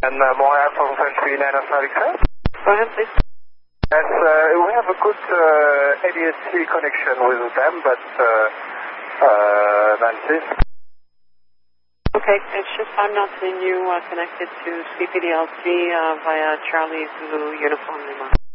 And Montreal from French Guiana, sir. Go ahead, please. Yes, we have a good ADSC connection with them, but that's it. Okay, it's just I'm not seeing you connected to CPDLC via Charlie Zulu Uniform Lima.